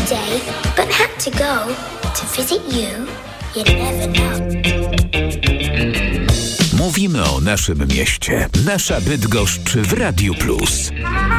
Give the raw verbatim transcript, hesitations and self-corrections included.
today, but had to go to visit you. You never know. Mówimy o naszym mieście. Nasza Bydgoszcz w Radiu Plus.